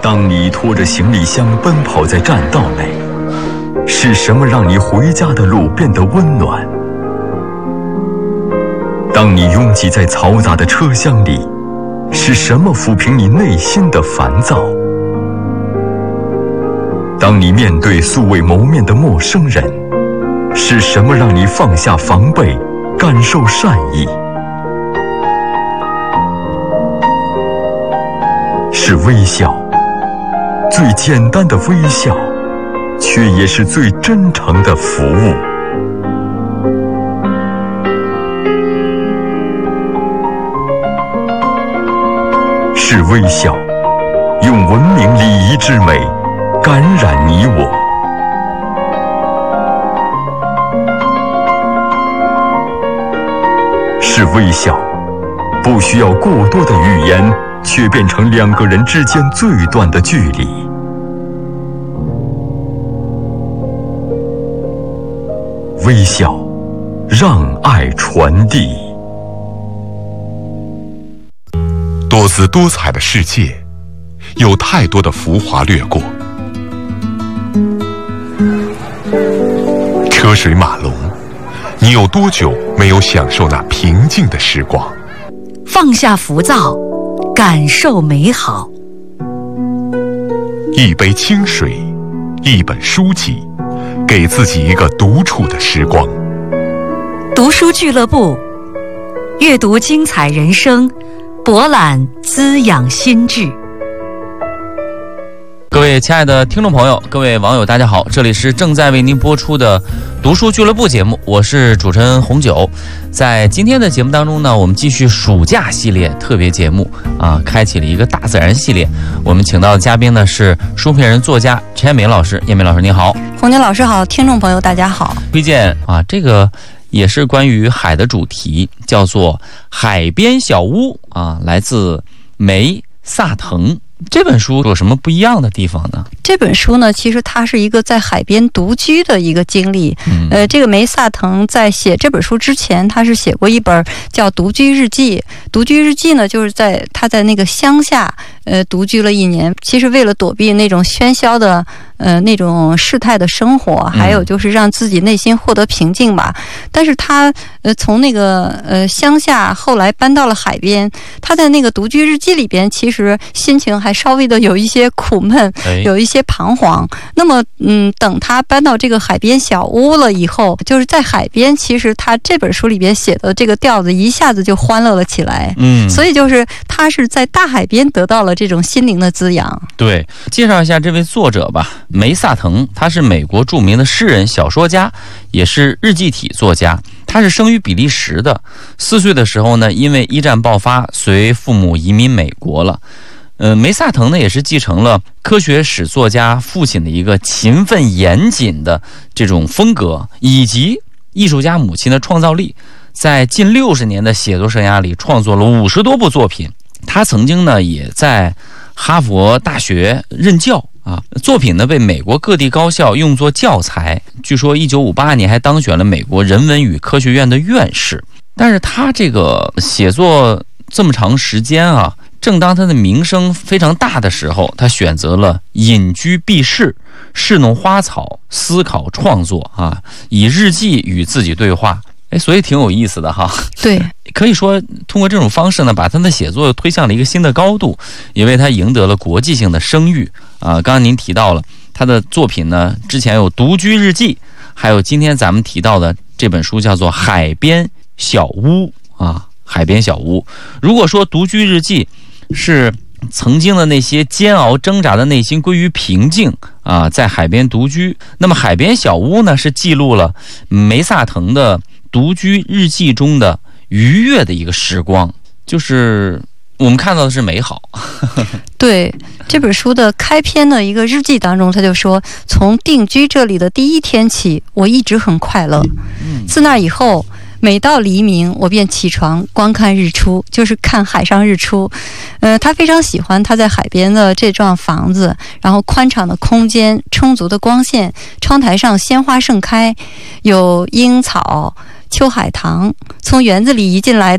当你拖着行李箱奔跑在栈道内，是什么让你回家的路变得温暖？当你拥挤在嘈杂的车厢里，是什么抚平你内心的烦躁？当你面对素未谋面的陌生人，是什么让你放下防备，感受善意？是微笑，最简单的微笑，却也是最真诚的服务。是微笑，用文明礼仪之美感染你我。是微笑，不需要过多的语言，却变成两个人之间最短的距离。微笑，让爱传递。 多姿多彩的世界，有太多的浮华掠过，车水马龙，你有多久没有享受那平静的时光？ 放下浮躁，感受美好。 一杯清水，一本书籍，给自己一个独处的时光。 读书俱乐部，阅读精彩人生，博览滋养心智。 各位亲爱的听众朋友，各位网友大家好，这里是正在为您播出的读书俱乐部节目，我是主持人红九。在今天的节目当中呢，我们继续暑假系列特别节目开启了一个大自然系列。我们请到的嘉宾呢是书评人作家陈彦美老师。彦美老师你好。 红九老师好，听众朋友大家好。 推荐这个也是关于海的主题，叫做海边小屋来自梅萨腾。这本书有什么不一样的地方呢？ 这本书呢，其实它是一个在海边独居的一个经历。这个梅萨腾在写这本书之前，他是写过一本叫《独居日记》。独居日记呢，就是他在那个乡下独居了1年，其实为了躲避那种喧嚣的那种世态的生活，还有就是让自己内心获得平静吧。但是他从那个乡下后来搬到了海边，他在那个独居日记里边，其实心情还稍微的有一些苦闷，有一些彷徨。那么等他搬到这个海边小屋了以后，就是在海边，其实他这本书里边写的这个调子一下子就欢乐了起来。所以就是他是在大海边得到了这种心灵的滋养。对， 介绍一下这位作者吧。梅萨腾，他是美国著名的诗人、小说家，也是日记体作家。他是生于比利时的，4岁的时候呢，因为一战爆发，随父母移民美国了。梅萨腾呢，也是继承了科学史作家父亲的一个勤奋严谨的这种风格，以及艺术家母亲的创造力。在近60年的写作生涯里，创作了50多部作品。他曾经呢，也在哈佛大学任教作品呢被美国各地高校用作教材。据说1958年还当选了美国人文与科学院的院士。但是他这个写作这么长时间正当他的名声非常大的时候，他选择了隐居避世，侍弄花草，思考创作以日记与自己对话。所以挺有意思的对，可以说通过这种方式呢，把他的写作又推向了一个新的高度，也为他赢得了国际性的声誉刚刚您提到了他的作品呢，之前有《独居日记》，还有今天咱们提到的这本书叫做《海边小屋》海边小屋。如果说《独居日记》是曾经的那些煎熬挣扎的内心归于平静在海边独居，那么海边小屋呢，是记录了梅萨腾的独居日记中的愉悦的一个时光，就是我们看到的是美好。 对，这本书的开篇的一个日记当中，他就说，从定居这里的第1天起，我一直很快乐。自那以后，每到黎明，我便起床观看日出，就是看海上日出。他非常喜欢他在海边的这幢房子，然后宽敞的空间，充足的光线，窗台上鲜花盛开，有樱草、秋海棠，从园子里移进来